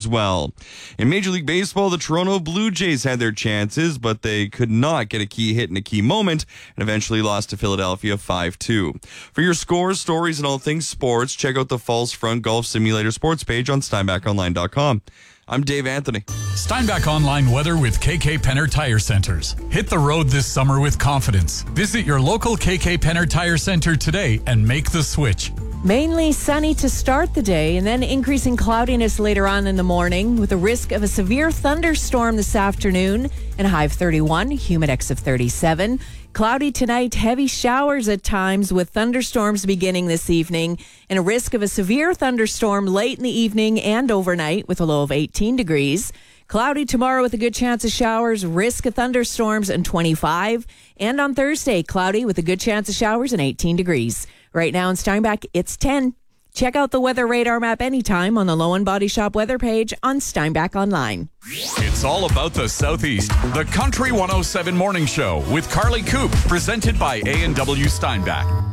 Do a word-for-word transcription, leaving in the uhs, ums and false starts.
well. In Major League Baseball, the Toronto Blue Jays had their chances, but they could not get a key hit in a key moment and eventually lost to Philadelphia five two. For your scores, stories, and all things sports, check out the Falls Front Golf Simulator sports page on steinbach online dot com. I'm Dave Anthony. Steinbach Online weather with K K Penner Tire Centers. Hit the road this summer with confidence. Visit your local K K Penner Tire Center today and make the switch. Mainly sunny to start the day and then increasing cloudiness later on in the morning with a risk of a severe thunderstorm this afternoon and a high of thirty-one, humidex of thirty-seven. Cloudy tonight, heavy showers at times with thunderstorms beginning this evening and a risk of a severe thunderstorm late in the evening and overnight with a low of eighteen degrees. Cloudy tomorrow with a good chance of showers, risk of thunderstorms and twenty-five. And on Thursday, cloudy with a good chance of showers and eighteen degrees. Right now in Steinbach, it's ten. Check out the weather radar map anytime on the Lowen Body Shop weather page on Steinbach Online. It's all about the Southeast. The Country one oh seven Morning Show with Carly Coop, presented by A and W Steinbach.